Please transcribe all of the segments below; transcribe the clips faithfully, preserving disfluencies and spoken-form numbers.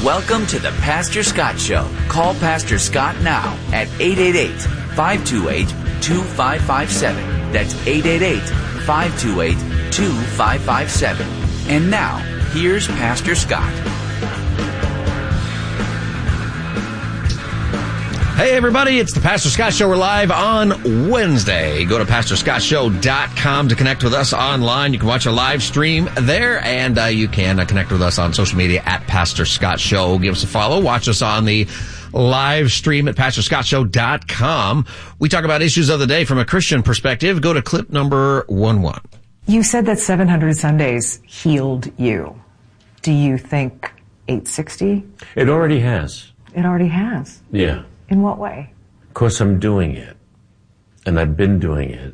Welcome to the Pastor Scott Show. Call Pastor Scott now at eight eight eight, five two eight, two five five seven. That's eight eight eight, five two eight, two five five seven. And now, here's Pastor Scott. Hey, everybody, it's the Pastor Scott Show. We're live on Wednesday. Go to pastor scott show dot com to connect with us online. You can watch a live stream there, and uh, you can uh, connect with us on social media at Pastor Scott Show. Give us a follow. Watch us on the live stream at pastor scott show dot com. We talk about issues of the day from a Christian perspective. Go to clip number one one. You said that seven hundred Sundays healed you. Do you think eight sixty? It already has. It already has? Yeah. In what way? Because I'm doing it. And I've been doing it.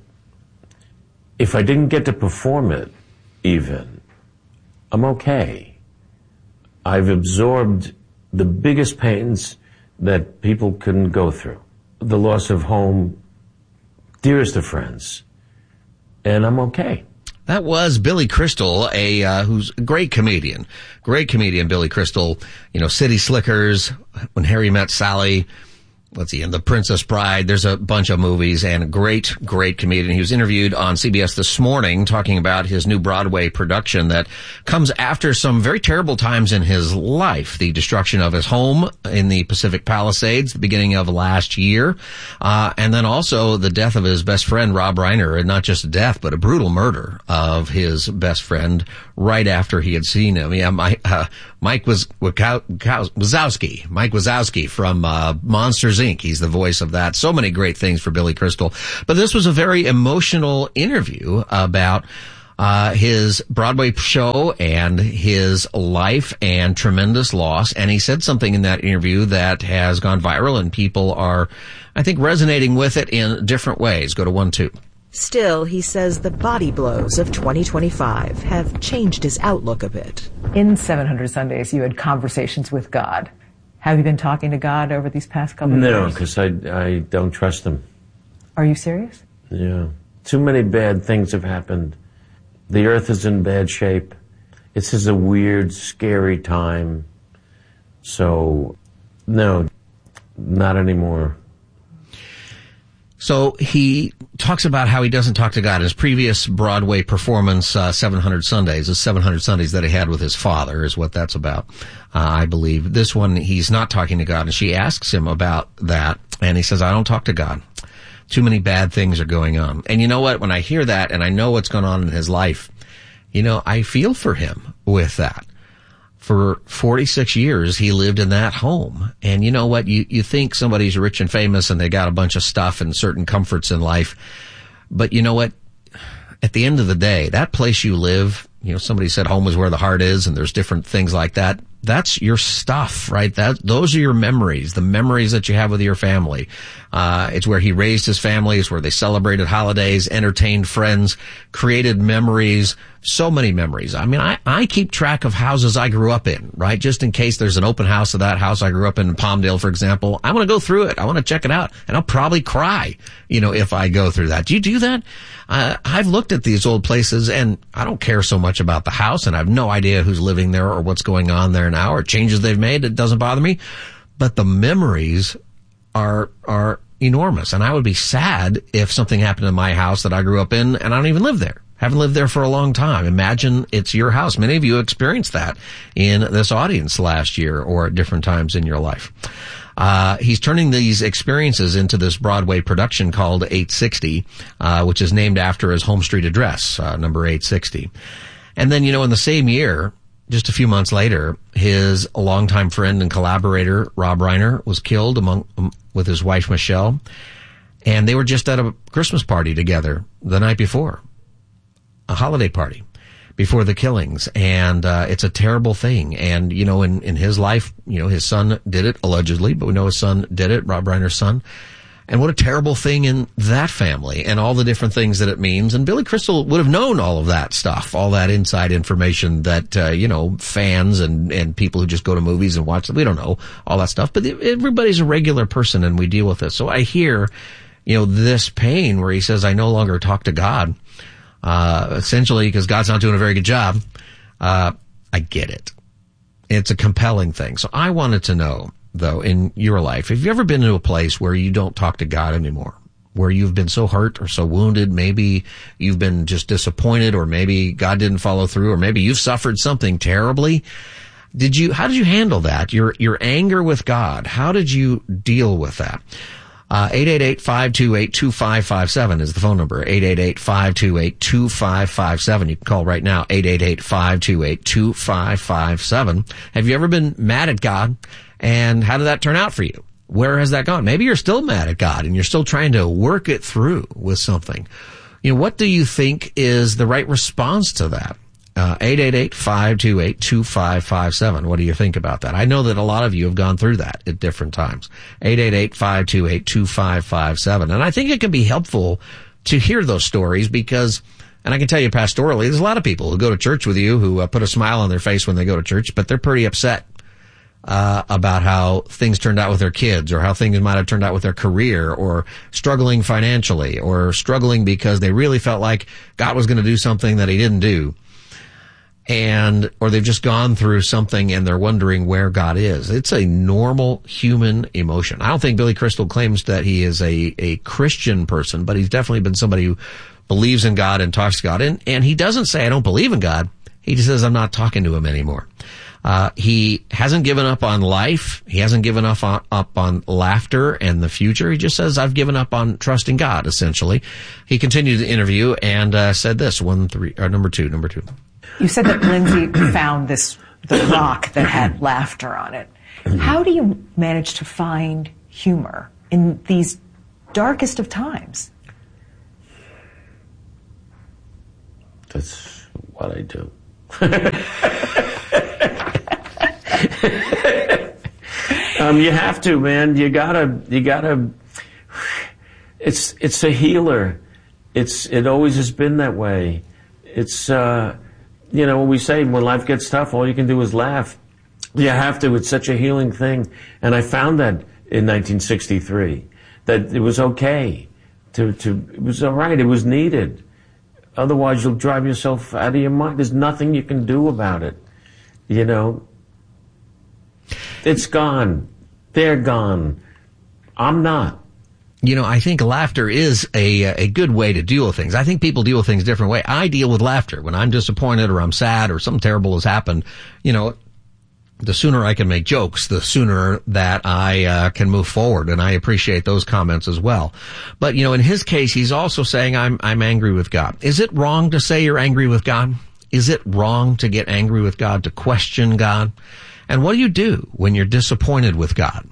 If I didn't get to perform it, even, I'm okay. I've absorbed the biggest pains that people can go through. The loss of home, dearest of friends. And I'm okay. That was Billy Crystal, a uh, who's a great comedian. Great comedian, Billy Crystal. You know, City Slickers, When Harry Met Sally. Let's see, in The Princess Bride, there's a bunch of movies, and a great, great comedian. He was interviewed on C B S this morning talking about his new Broadway production that comes after some very terrible times in his life. The destruction of his home in the Pacific Palisades, the beginning of last year, uh, and then also the death of his best friend, Rob Reiner, and not just a death, but a brutal murder of his best friend right after he had seen him. Yeah, my, uh, Mike was Wazowski, Mike Wazowski from uh, Monsters, Incorporated. He's the voice of that. So many great things for Billy Crystal. But this was a very emotional interview about uh his Broadway show and his life and tremendous loss. And he said something in that interview that has gone viral, and people are, I think, resonating with it in different ways. Go to one, two. Still, he says the body blows of twenty twenty-five have changed his outlook a bit. In seven hundred Sundays, you had conversations with God. Have you been talking to God over these past couple of no, years? No, because I, I don't trust him. Are you serious? Yeah. Too many bad things have happened. The earth is in bad shape. This is a weird, scary time. So, no, not anymore. So he talks about how he doesn't talk to God. His previous Broadway performance, uh, seven hundred Sundays, the seven hundred Sundays that he had with his father is what that's about, uh, I believe. This one, he's not talking to God, and she asks him about that, and he says, I don't talk to God. Too many bad things are going on. And you know what? When I hear that, and I know what's going on in his life, you know, I feel for him with that. For forty-six years, he lived in that home. And you know what? You, you think somebody's rich and famous and they got a bunch of stuff and certain comforts in life. But you know what? At the end of the day, that place you live, you know, somebody said home is where the heart is, and there's different things like that. That's your stuff, right? That, those are your memories, the memories that you have with your family. Uh, it's where he raised his family. It's where they celebrated holidays, entertained friends, created memories, so many memories. I mean, I, I keep track of houses I grew up in, right? Just in case there's an open house of that house I grew up in, in Palmdale, for example. I want to go through it. I want to check it out. And I'll probably cry, you know, if I go through that. Do you do that? Uh, I've looked at these old places, and I don't care so much about the house, and I have no idea who's living there or what's going on there now or changes they've made. It doesn't bother me. But the memories are are enormous, and I would be sad if something happened in my house that I grew up in and I don't even live there. Haven't lived there for a long time. Imagine it's your house. Many of you experienced that in this audience last year or at different times in your life. Uh, he's turning these experiences into this Broadway production called eight sixty, uh, which is named after his home street address, uh, number eight sixty. And then, you know, in the same year, just a few months later, his longtime friend and collaborator, Rob Reiner, was killed among, um, with his wife, Michelle. And they were just at a Christmas party together the night before, a holiday party before the killings. And, uh, it's a terrible thing. And, you know, in, in his life, you know, his son did it allegedly, but we know his son did it, Rob Reiner's son. And what a terrible thing in that family and all the different things that it means. And Billy Crystal would have known all of that stuff, all that inside information that, uh, you know, fans and, and people who just go to movies and watch them, we don't know all that stuff. But everybody's a regular person and we deal with this. So I hear, you know, this pain where he says, I no longer talk to God, uh, essentially because God's not doing a very good job. Uh, I get it. It's a compelling thing. So I wanted to know, though, in your life, have you ever been to a place where you don't talk to God anymore? Where you've been so hurt or so wounded, maybe you've been just disappointed, or maybe God didn't follow through, or maybe you've suffered something terribly. Did you, how did you handle that? Your, your anger with God, how did you deal with that? Uh, eight eight eight, five two eight, two five five seven is the phone number. eight eight eight, five two eight, two five five seven. You can call right now. eight eight eight, five two eight, two five five seven. Have you ever been mad at God? And how did that turn out for you? Where has that gone? Maybe you're still mad at God and you're still trying to work it through with something. You know, what do you think is the right response to that? Uh, eight eight eight, five two eight, two five five seven. What do you think about that? I know that a lot of you have gone through that at different times. eight eight eight, five two eight, two five five seven. And I think it can be helpful to hear those stories because, and I can tell you pastorally, there's a lot of people who go to church with you who uh, put a smile on their face when they go to church, but they're pretty upset uh about how things turned out with their kids, or how things might have turned out with their career, or struggling financially, or struggling because they really felt like God was going to do something that he didn't do. And, or they've just gone through something and they're wondering where God is. It's a normal human emotion. I don't think Billy Crystal claims that he is a, a Christian person, but he's definitely been somebody who believes in God and talks to God. And, and he doesn't say, I don't believe in God. He just says, I'm not talking to him anymore. Uh, he hasn't given up on life. He hasn't given up on, up on laughter and the future. He just says, I've given up on trusting God, essentially. He continued the interview and, uh, said this, one, three, or number two, number two. You said that Lindsay found this, the rock that had laughter on it. How do you manage to find humor in these darkest of times? That's what I do. um, you have to, man. You gotta, you gotta, it's, it's a healer. It's, it always has been that way. It's, uh, you know, when we say when life gets tough, all you can do is laugh. You have to. It's such a healing thing. And I found that in nineteen sixty-three, that it was okay to, to, it was all right. It was needed. Otherwise, you'll drive yourself out of your mind. There's nothing you can do about it. You know, it's gone. They're gone. I'm not. You know, I think laughter is a a good way to deal with things. I think people deal with things a different way. I deal with laughter when I'm disappointed or I'm sad or something terrible has happened. You know, the sooner I can make jokes, the sooner that I uh, can move forward. And I appreciate those comments as well. But, you know, in his case, he's also saying I'm I'm angry with God. Is it wrong to say you're angry with God? Is it wrong to get angry with God, to question God? And what do you do when you're disappointed with God?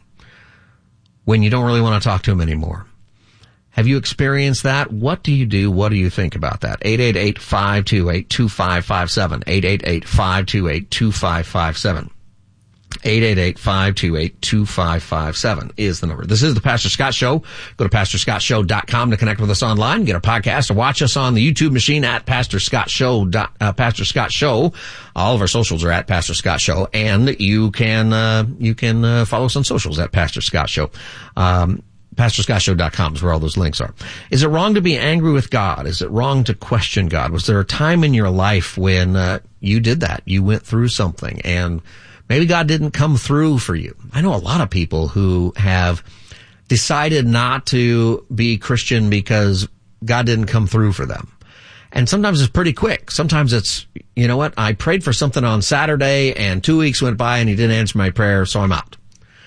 When you don't really want to talk to him anymore? Have you experienced that? What do you do? What do you think about that? eight eight eight, five two eight, two five five seven. eight eight eight, five two eight, two five five seven. eight eight eight, five two eight, two five five seven is the number. This is the Pastor Scott Show. Go to pastor scott show dot com to connect with us online, get our podcast, or watch us on the YouTube machine at Pastor Scott Show. Uh, Pastor Scott Show. All of our socials are at Pastor Scott Show, and you can uh, you can uh, follow us on socials at Pastor Scott Show. Um, pastor scott show dot com is where all those links are. Is it wrong to be angry with God? Is it wrong to question God? Was there a time in your life when uh, you did that? You went through something and maybe God didn't come through for you. I know a lot of people who have decided not to be Christian because God didn't come through for them. And sometimes it's pretty quick. Sometimes it's, you know what, I prayed for something on Saturday and two weeks went by and he didn't answer my prayer, so I'm out.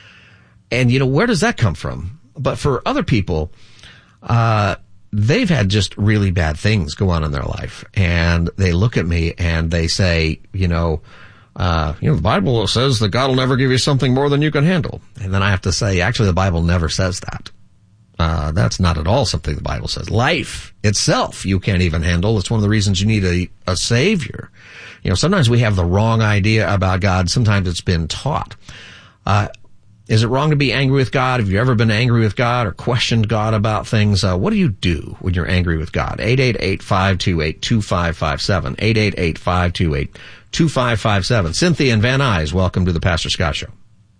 And, you know, where does that come from? But for other people, uh, they've had just really bad things go on in their life. And they look at me and they say, you know, Uh, you know, the Bible says that God will never give you something more than you can handle. And then I have to say, actually, the Bible never says that. Uh, that's not at all something the Bible says. Life itself, you can't even handle. It's one of the reasons you need a, a savior. You know, sometimes we have the wrong idea about God. Sometimes it's been taught. Uh, is it wrong to be angry with God? Have you ever been angry with God or questioned God about things? Uh, what do you do when you're angry with God? eight eight eight, five two eight, two five five seven. eight eight eight, five two eight, two five five seven. Cynthia and Van Nuys, welcome to the Pastor Scott Show.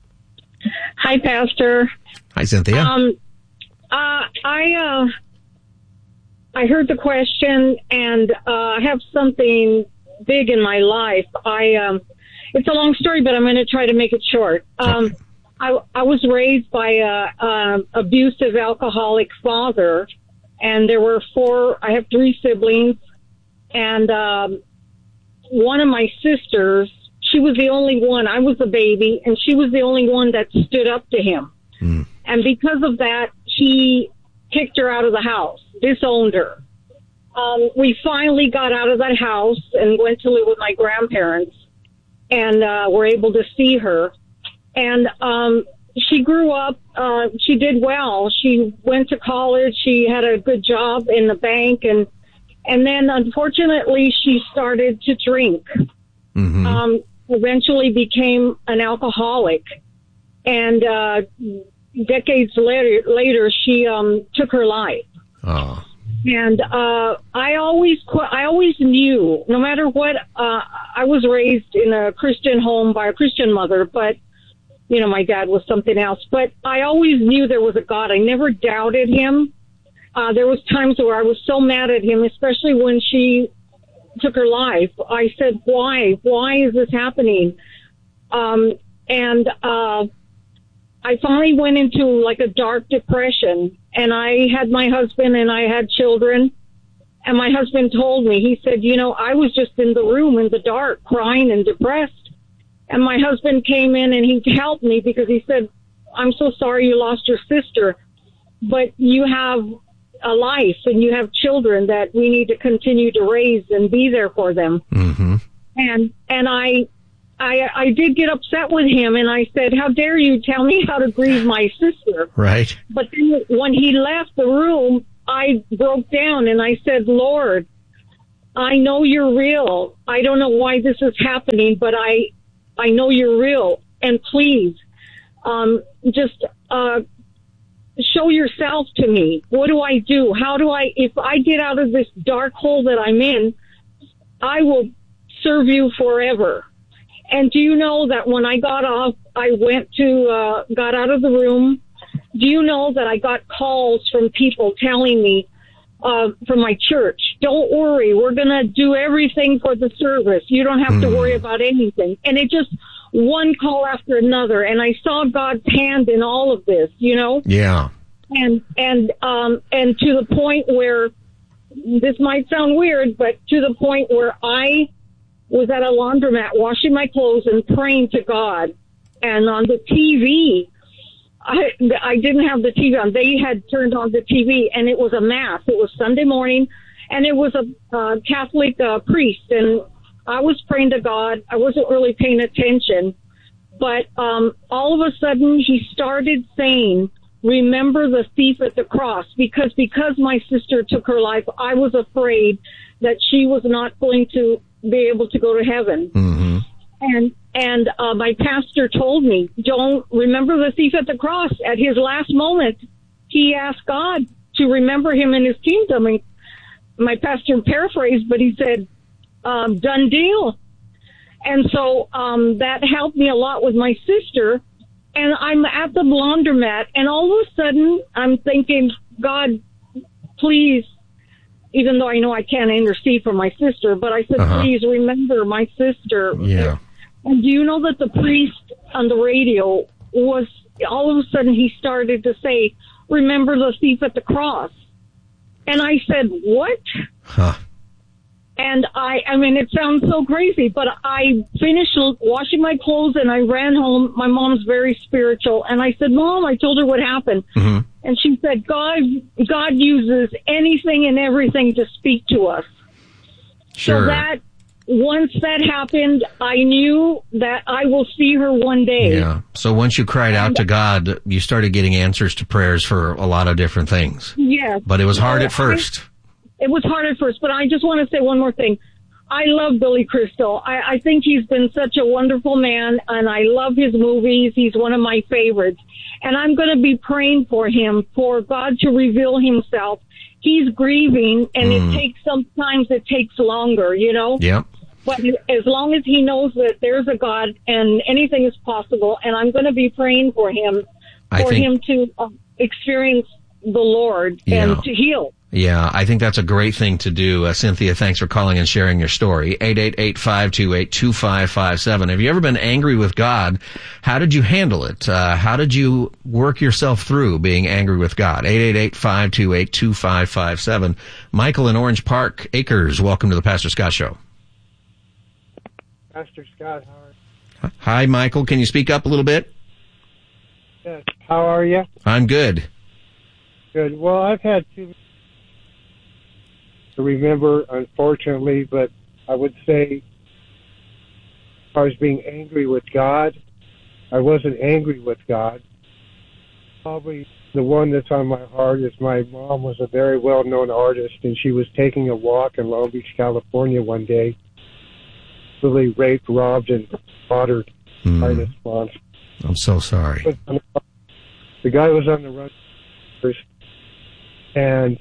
Hi, Pastor. Hi, Cynthia. Um, uh, I, uh, I heard the question and, uh, I have something big in my life. I, um, it's a long story, but I'm going to try to make it short. Um, I, I was raised by a, a abusive alcoholic father, and there were four, I have three siblings, and um, one of my sisters, she was the only one, I was a baby, and she was the only one that stood up to him. Mm. And because of that, he kicked her out of the house, disowned her. Um, we finally got out of that house and went to live with my grandparents, and uh, were able to see her. And um, she grew up, uh, she did well. She went to college, she had a good job in the bank, and and then unfortunately she started to drink. Mm-hmm. Um, eventually became an alcoholic. And uh, decades later, later she um, took her life. Oh. And uh, I always, I always knew, no matter what, uh, I was raised in a Christian home by a Christian mother, but, you know, my dad was something else. But I always knew there was a God. I never doubted him. Uh, there was times where I was so mad at him, especially when she took her life. I said, why? Why is this happening? Um, and uh, I finally went into like a dark depression, and I had my husband and I had children, and my husband told me, he said, you know, I was just in the room in the dark crying and depressed, and my husband came in and he helped me because he said, I'm so sorry you lost your sister, but you have a life and you have children that we need to continue to raise and be there for them. Mm-hmm. And and I I, I did get upset with him, and I said, how dare you tell me how to grieve my sister? Right. But then when he left the room, I broke down, and I said, Lord, I know you're real. I don't know why this is happening, but I I know you're real. And please, um, just uh, show yourself to me. What do I do? How do I, if I get out of this dark hole that I'm in, I will serve you forever. And do you know that when I got off, I went to, uh, got out of the room. Do you know that I got calls from people telling me, uh, from my church, don't worry, we're going to do everything for the service. You don't have mm. to worry about anything. And it just, one call after another. And I saw God's hand in all of this, you know? Yeah. And, and, um, and to the point where, this might sound weird, but to the point where I was at a laundromat washing my clothes and praying to God. And on the T V, I, I didn't have the T V on. They had turned on the T V, and it was a mass. It was Sunday morning, and it was a uh, Catholic uh, priest. And I was praying to God. I wasn't really paying attention. But um, all of a sudden, he started saying, remember the thief at the cross. Because, because my sister took her life, I was afraid that she was not going to be able to go to heaven. Mm-hmm. And and uh, my pastor told me, don't remember the thief at the cross. At his last moment, he asked God to remember him in his kingdom. And my pastor paraphrased, but he said, um, done deal. And so um, that helped me a lot with my sister. And I'm at the laundromat, and all of a sudden, I'm thinking, God, please, even though I know I can't intercede for my sister, but I said, uh-huh. please remember my sister. Yeah. And do you know that the priest on the radio was, all of a sudden he started to say, remember the thief at the cross. And I said, what? Huh. And I, I mean, it sounds so crazy, but I finished washing my clothes and I ran home. My mom's very spiritual. And I said, Mom, I told her what happened. Mm-hmm. And she said, God, God uses anything and everything to speak to us. Sure. So that, once that happened, I knew that I will see her one day. Yeah. So once you cried out and, to God, you started getting answers to prayers for a lot of different things. Yes. But it was hard at first. I, It was hard at first, but I just want to say one more thing. I love Billy Crystal. I, I think he's been such a wonderful man, and I love his movies. He's one of my favorites. And I'm going to be praying for him, for God to reveal himself. He's grieving, and mm. it takes, sometimes it takes longer, you know? Yep. But as long as he knows that there's a God and anything is possible, and I'm going to be praying for him, I for think- him to uh, experience the Lord Yeah. and to heal. Yeah, I think that's a great thing to do. Uh, Cynthia, thanks for calling and sharing your story. eight eight eight, five two eight, two five five seven. Have you ever been angry with God? How did you handle it? Uh, how did you work yourself through being angry with God? eight eight eight, five two eight, two five five seven. Michael in Orange Park Acres, welcome to the Pastor Scott Show. Pastor Scott, how are you? Hi, Michael. Can you speak up a little bit? Yes. How are you? I'm good. Good. Well, I've had two to remember, unfortunately, but I would say I was being angry with God. I wasn't angry with God. Probably the one that's on my heart is my mom was a very well-known artist, and she was taking a walk in Long Beach, California one day, really raped, robbed, and murdered Hmm. by this monster. I'm so sorry. The guy was on the run first, and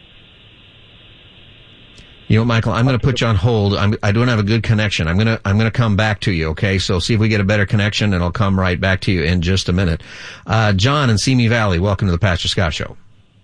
You know, Michael, I'm going to put you on hold. I'm, I don't have a good connection. I'm going to, I'm going to come back to you. Okay. So see if we get a better connection and I'll come right back to you in just a minute. Uh, John in Simi Valley, welcome to the Pastor Scott Show.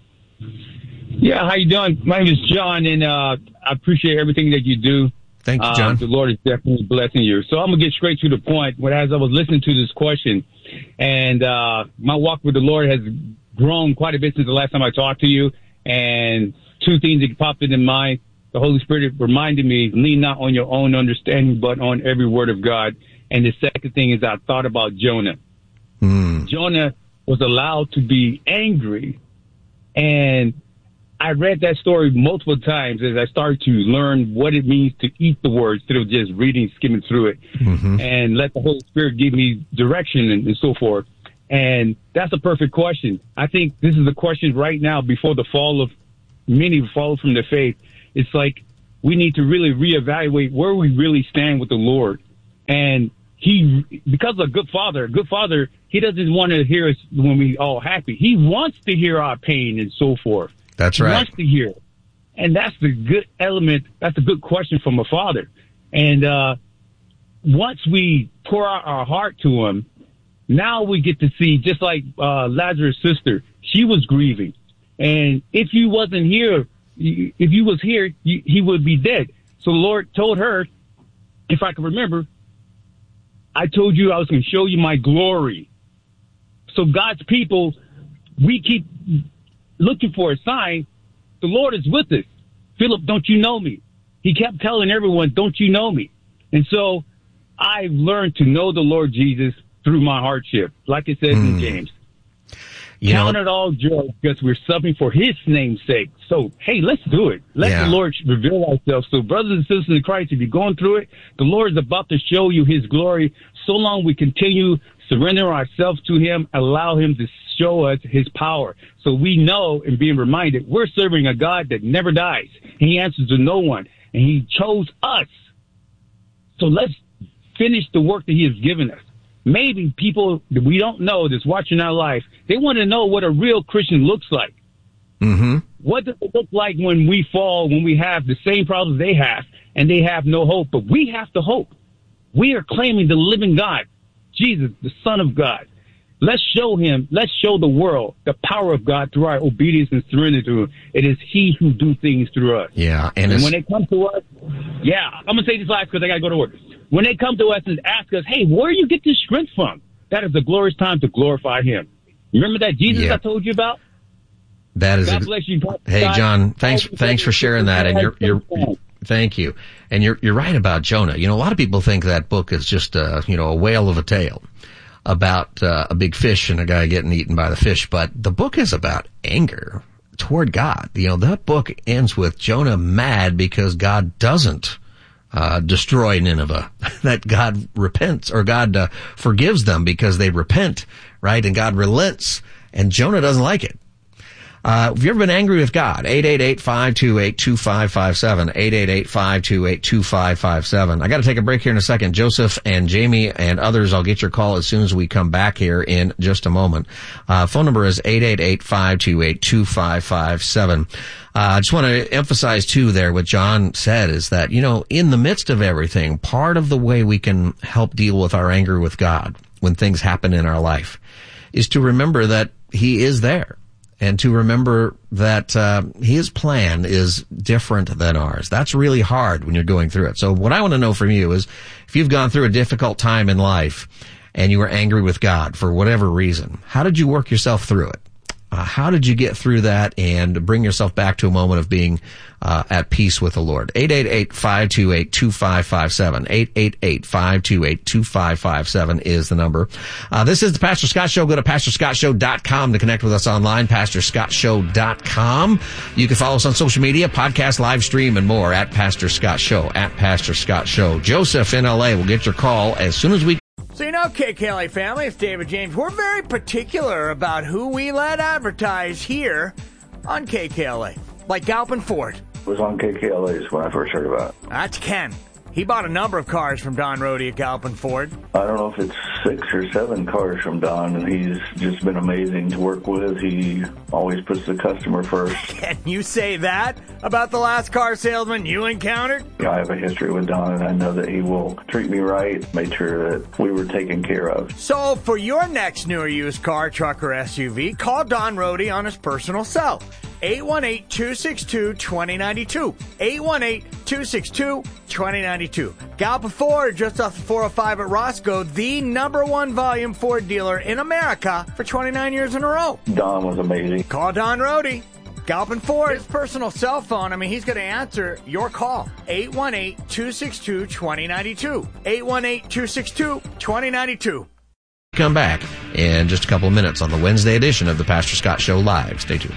Yeah. How you doing? My name is John, and, uh, I appreciate everything that you do. Thank you, John. Uh, the Lord is definitely blessing you. So I'm going to get straight to the point. When as I was listening to this question, and, uh, my walk with the Lord has grown quite a bit since the last time I talked to you, and two things that popped into mind. The Holy Spirit reminded me, lean not on your own understanding, but on every word of God. And the second thing is I thought about Jonah. Mm. Jonah was allowed to be angry. And I read that story multiple times as I started to learn what it means to eat the word instead of just reading, skimming through it, Mm-hmm. and let the Holy Spirit give me direction and, and so forth. And that's a perfect question. I think this is the question right now before the fall of many fall from the faith. It's like we need to really reevaluate where we really stand with the Lord. And he, because a good father, a good father, he doesn't want to hear us when we all happy. He wants to hear our pain and so forth. That's He right. wants to hear it. And that's the good element. That's a good question from a father. And, uh, once we pour out our heart to him, now we get to see, just like, uh, Lazarus' sister, she was grieving. And if you wasn't here, if you was here, you, he would be dead. So the Lord told her, if I can remember, I told you I was going to show you my glory. So God's people, we keep looking for a sign. The Lord is with us. Philip, don't you know me? He kept telling everyone, don't you know me? And so I've learned to know the Lord Jesus through my hardship. Like it says Mm. in James. You Count know, it all joy because we're suffering for his name's sake. So, hey, let's do it. Let Yeah. the Lord reveal ourselves. So, brothers and sisters in Christ, if you're going through it, the Lord is about to show you his glory. So long we continue surrender ourselves to him, allow him to show us his power. So we know and being reminded we're serving a God that never dies. And he answers to no one. And he chose us. So let's finish the work that he has given us. Maybe people that we don't know that's watching our life, they want to know what a real Christian looks like. mm-hmm. What does it look like when we fall, when we have the same problems they have, and they have no hope? But we have to hope. We are claiming the living God, Jesus, the Son of God. Let's show him, let's show the world the power of God through our obedience and surrender to him. It is he who do things through us. Yeah. And, And it's, when they come to us, yeah, I'm going to say this last because I got to go to work. When they come to us and ask us, hey, where do you get this strength from? That is a glorious time to glorify him. Remember that Jesus Yeah. I told you about? that is, God ex- bless you. hey, John, thanks, thanks for sharing that. And you're, you're, thank you. And you're, you're right about Jonah. You know, a lot of people think that book is just a, you know, a whale of a tale about uh, a big fish and a guy getting eaten by the fish. But the book is about anger toward God. You know, that book ends with Jonah mad because God doesn't uh, destroy Nineveh, that God repents or God uh, forgives them because they repent, right? And God relents, and Jonah doesn't like it. Uh, have you ever been angry with God? eight eight eight, five two eight, two five five seven, eight eight eight, five two eight, two five five seven. I gotta take a break here in a second. Joseph and Jamie and others, I'll get your call as soon as we come back here in just a moment. Uh, phone number is eight eight eight, five two eight, two five five seven. Uh, I just want to emphasize too there what John said is that, you know, in the midst of everything, part of the way we can help deal with our anger with God when things happen in our life is to remember that he is there. and to remember that uh, his plan is different than ours. That's really hard when you're going through it. So what I want to know from you is, if you've gone through a difficult time in life and you were angry with God for whatever reason, how did you work yourself through it? Uh, how did you get through that and bring yourself back to a moment of being uh, at peace with the Lord? eight eight eight, five two eight, two five five seven. eight eight eight, five two eight, two five five seven is the number. Uh, this is the Pastor Scott Show. Go to pastor scott show dot com to connect with us online, pastor scott show dot com. You can follow us on social media, podcast, live stream, and more at Pastor Scott Show, at Pastor Scott Show. Joseph in L A will get your call as soon as we So, you know, K K L A family, it's David James. We're very particular about who we let advertise here on K K L A. Like Galpin Ford. Was on K K L A's when I first heard about it. That's Ken. He bought a number of cars from Don Rohde at Galpin Ford. I don't know if it's six or seven cars from Don, and he's just been amazing to work with. He always puts the customer first. Can you say that about the last car salesman you encountered? I have a history with Don, and I know that he will treat me right, make sure that we were taken care of. So for your next new or used car, truck, or S U V, call Don Rohde on his personal cell. eight one eight, two six two, two zero nine two. eight one eight, two six two, two zero nine two. Galpin Ford, just off the four oh five at Roscoe, the number one volume Ford dealer in America for twenty-nine years in a row. Don was amazing. Call Don Rohde. Galpin Ford, his personal cell phone. I mean, he's going to answer your call. eight one eight, two six two, two zero nine two. eight one eight, two six two, two zero nine two. come back in just a couple of minutes on the Wednesday edition of the Pastor Scott Show Live. Stay tuned.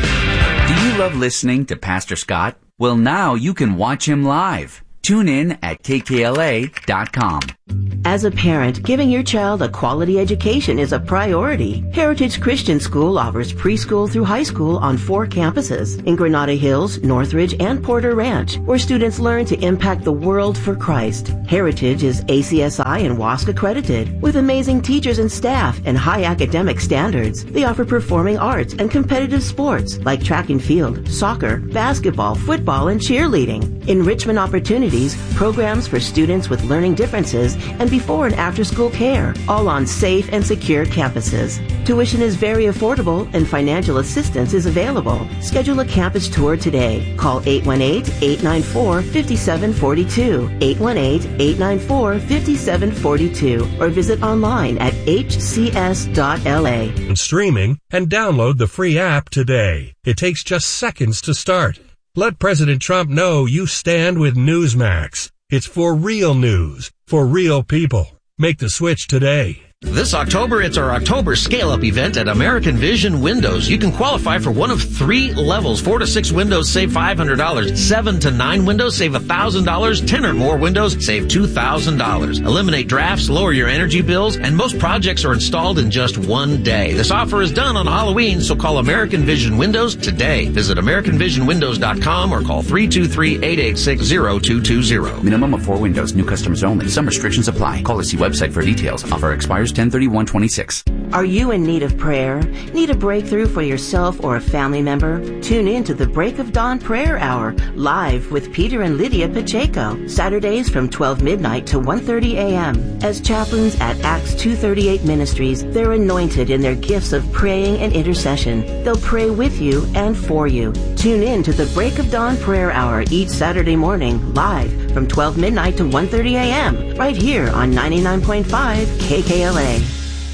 Do you love listening to Pastor Scott? Well, now you can watch him live. Tune in at K K L A dot com. As a parent, giving your child a quality education is a priority. Heritage Christian School offers preschool through high school on four campuses in Granada Hills, Northridge, and Porter Ranch, where students learn to impact the world for Christ. Heritage is A C S I and W A S C accredited, with amazing teachers and staff and high academic standards. They offer performing arts and competitive sports like track and field, soccer, basketball, football, and cheerleading. Enrichment opportunities, programs for students with learning differences, and before and after school care, all on safe and secure campuses. Tuition is very affordable and financial assistance is available. Schedule a campus tour today. Call eight one eight, eight nine four, five seven four two, eight one eight, eight nine four, five seven four two, or visit online at h c s dot l a. Streaming and download the free app today. It takes just seconds to start. Let President Trump know you stand with Newsmax. It's for real news, for real people. Make the switch today. This October, it's our October Scale-Up event at American Vision Windows. You can qualify for one of three levels. Four to six windows, save five hundred dollars. Seven to nine windows, save one thousand dollars. Ten or more windows, save two thousand dollars. Eliminate drafts, lower your energy bills, and most projects are installed in just one day. This offer is done on Halloween, so call American Vision Windows today. Visit american vision windows dot com or call three two three, eight eight six, zero two two zero. Minimum of four windows. New customers only. Some restrictions apply. Call or see website for details. Offer expires ten thirty-one twenty-six. Are you in need of prayer? Need a breakthrough for yourself or a family member? Tune in to the Break of Dawn Prayer Hour, live with Peter and Lydia Pacheco, Saturdays from twelve midnight to one thirty a.m. As chaplains at Acts two thirty-eight Ministries, they're anointed in their gifts of praying and intercession. They'll pray with you and for you. Tune in to the Break of Dawn Prayer Hour each Saturday morning, live from twelve midnight to one thirty a.m. right here on ninety-nine point five K K L A.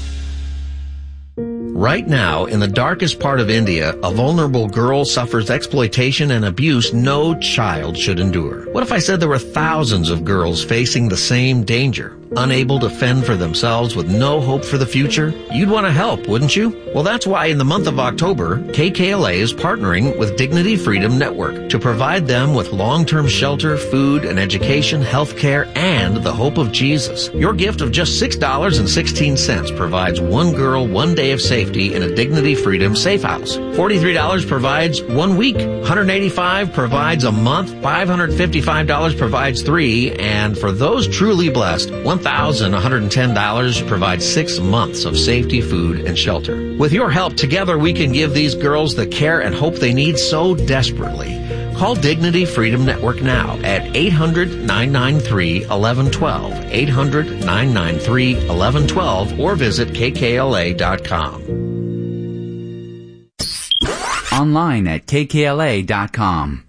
Right now, in the darkest part of India, a vulnerable girl suffers exploitation and abuse no child should endure. What if I said there were thousands of girls facing the same danger, unable to fend for themselves with no hope for the future? You'd want to help, wouldn't you? Well, that's why in the month of October, K K L A is partnering with Dignity Freedom Network to provide them with long-term shelter, food, and education, health care, and the hope of Jesus. Your gift of just six dollars and sixteen cents provides one girl one day of safety in a Dignity Freedom safe house. forty-three dollars provides one week. one hundred eighty-five dollars provides a month. five hundred fifty-five dollars provides three. And for those truly blessed, one thousand one hundred ten dollars provides six months of safety, food, and shelter. With your help, together we can give these girls the care and hope they need so desperately. Call Dignity Freedom Network now at eight hundred, nine nine three, one one one two, eight hundred, nine nine three, one one one two, or visit K K L A dot com. Online at K K L A dot com.